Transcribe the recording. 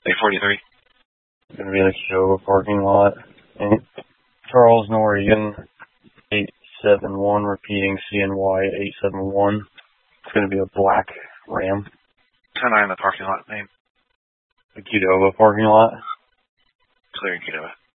843. Gonna be the Kiowa parking lot. And Charles Norigan, 871, repeating CNY 871. It's gonna be a black Ram. 10-9 in the parking lot name. The Qdoba parking lot. Clear in Qdoba.